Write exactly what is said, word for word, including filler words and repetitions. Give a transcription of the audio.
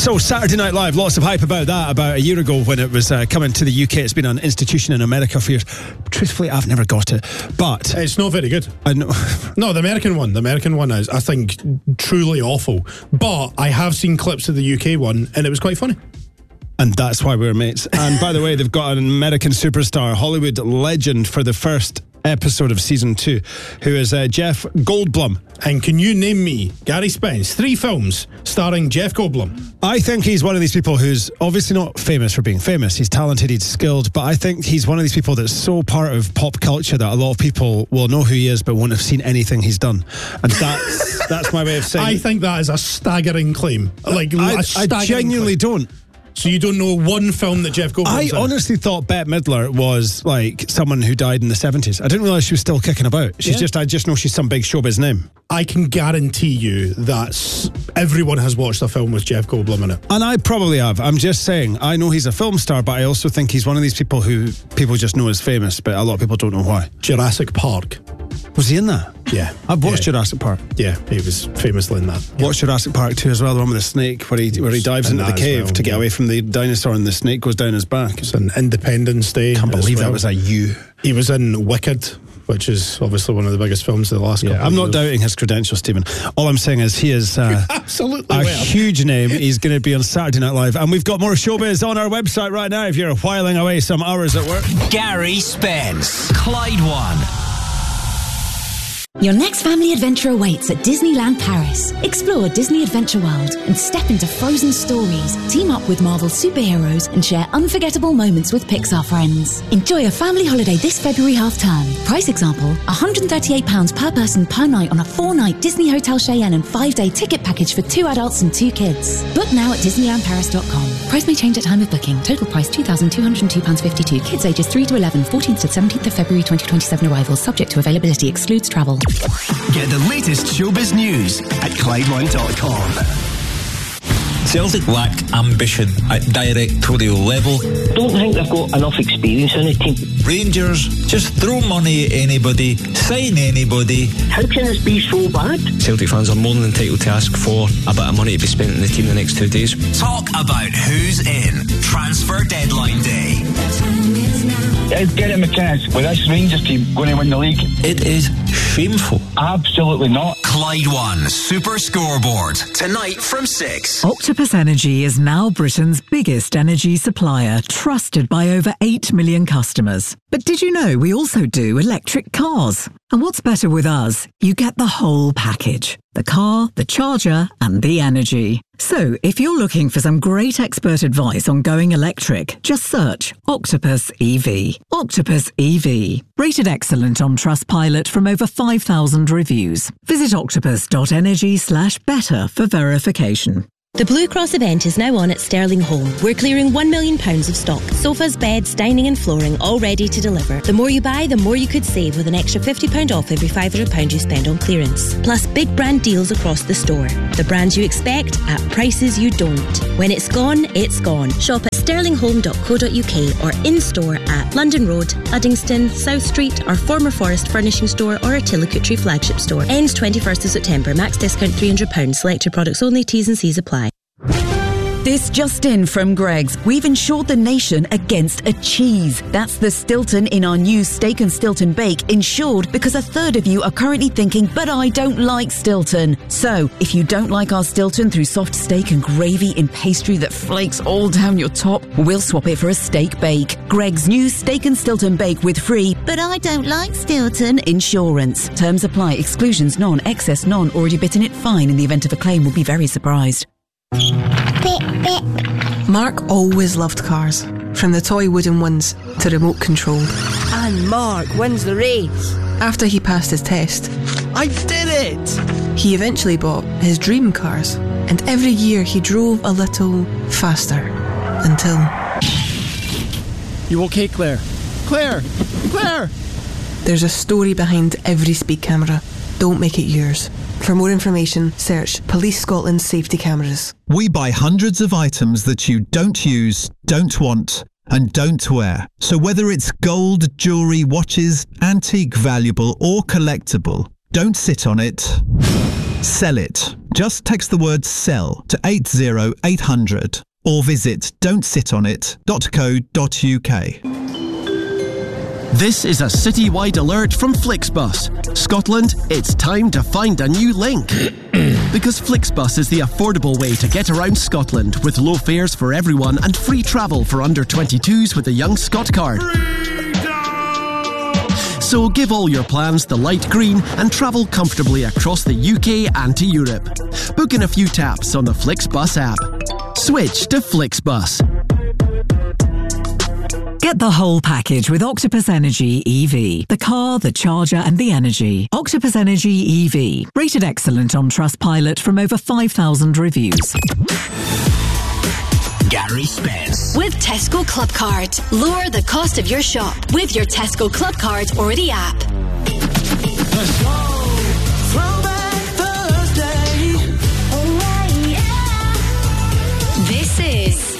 So Saturday Night Live, lots of hype about that about a year ago when it was uh, coming to the U K. It's been an institution in America for years. Truthfully, I've never got it, but it's not very good. I know. No, the American one, the American one is, I think, truly awful. But I have seen clips of the U K one, and it was quite funny. And that's why we're mates. And by the way, they've got an American superstar, Hollywood legend for the first episode of season two, who is uh, Jeff Goldblum. And can you name me, Gary Spence, three films starring Jeff Goldblum? I think he's one of these people who's obviously not famous for being famous. He's talented, he's skilled, but I think he's one of these people that's so part of pop culture that a lot of people will know who he is but won't have seen anything he's done. And that's that's my way of saying I it. think that is a staggering claim. Like I, a staggering I genuinely claim. don't. So you don't know one film that Jeff Goldblum's I in? honestly thought Bette Midler was like someone who died in the seventies. I didn't realise she was still kicking about. She's Yeah. just, I just know she's some big showbiz name. I can guarantee you that everyone has watched a film with Jeff Goldblum in it. And I probably have. I'm just saying, I know he's a film star, but I also think he's one of these people who people just know as famous, but a lot of people don't know why. Jurassic Park. Was he in that? Yeah. I've watched yeah. Jurassic Park. Yeah, he was famously in that. Yeah. Watched Jurassic Park two as well, the one with the snake, where he where he dives And into the that as cave well, to get yeah. away from the dinosaur and the snake goes down his back. It's an Independence Day. Can't as believe well. that was a you. He was in Wicked, which is obviously one of the biggest films of the last Yeah, couple I'm of not years. doubting his credentials, Stephen. All I'm saying is he is uh, Absolutely a well. huge name. He's going to be on Saturday Night Live. And we've got more showbiz on our website right now if you're whiling away some hours at work. Gary Spence, Clyde One. Your next family adventure awaits at Disneyland Paris. Explore Disney Adventure World and step into frozen stories. Team up with Marvel superheroes and share unforgettable moments with Pixar friends. Enjoy a family holiday this February half-term. Price example, one hundred thirty-eight pounds per person per night on a four-night Disney Hotel Cheyenne and five-day ticket package for two adults and two kids. Book now at disneyland paris dot com. Price may change at time of booking. Total price two thousand two hundred two pounds fifty-two. Kids ages three to eleven, fourteenth to seventeenth of February twenty twenty-seven arrivals. Subject to availability. Excludes travel. Get the latest showbiz news at Clyde One dot com. Celtic lack ambition at directorial level. Don't think they've got enough experience in the team. Rangers just throw money at anybody, sign anybody. How can this be so bad? Celtic fans are more than entitled to ask for a bit of money to be spent in the team the next two days. Talk about who's in Transfer Deadline Day. Let's get him a chance with this Rangers team going to win the league. It is shameful. Absolutely not. Clyde One Super Scoreboard tonight from six. Octopus Energy is now Britain's biggest energy supplier, trusted by over eight million customers. But did you know we also do electric cars? And what's better with us? You get the whole package. The car, the charger, and the energy. So, if you're looking for some great expert advice on going electric, just search Octopus E V. Octopus E V. Rated excellent on Trustpilot from over five thousand reviews. Visit octopus.energy slash better for verification. The Blue Cross event is now on at Sterling Home. We're clearing one million pounds of stock. Sofas, beds, dining and flooring all ready to deliver. The more you buy, the more you could save with an extra fifty pounds off every five hundred pounds you spend on clearance. Plus big brand deals across the store. The brands you expect at prices you don't. When it's gone, it's gone. Shop at sterling home dot co dot uk or in-store at London Road, Uddingston, South Street, our former Forest Furnishing Store or our Tillicootree flagship store. Ends twenty-first of September. Max discount three hundred pounds. Selected products only. T's and C's apply. This just in from Greggs. We've insured the nation against a cheese. That's the Stilton in our new Steak and Stilton Bake, insured because a third of you are currently thinking, but I don't like Stilton. So, if you don't like our Stilton through soft steak and gravy in pastry that flakes all down your top, we'll swap it for a steak bake. Greggs' new Steak and Stilton Bake with free, but I don't like Stilton insurance. Terms apply. Exclusions none. Excess none. Already bitten it fine. In the event of a claim, will be very surprised. Mark always loved cars, from the toy wooden ones to remote controlled. And Mark wins the race. After he passed his test, I did it! He eventually bought his dream cars, and every year he drove a little faster, until... You okay, Claire? Claire! Claire! There's a story behind every speed camera. Don't make it yours. For more information, search Police Scotland Safety Cameras. We buy hundreds of items that you don't use, don't want, and don't wear. So whether it's gold, jewellery, watches, antique, valuable or collectible, don't sit on it. Sell it. Just text the word SELL to eight zero eight hundred or visit don't sit on it dot co dot uk. This is a citywide alert from Flixbus. Scotland, it's time to find a new link. Because Flixbus is the affordable way to get around Scotland with low fares for everyone and free travel for under twenty-twos with the Young Scot card. So give all your plans the light green and travel comfortably across the U K and to Europe. Book in a few taps on the Flixbus app. Switch to Flixbus. Get the whole package with Octopus Energy E V. The car, the charger and the energy. Octopus Energy E V. Rated excellent on Trustpilot from over five thousand reviews. Gary Spence. With Tesco Club Card. Lower the cost of your shop with your Tesco Club Card or the app. Let's go. This is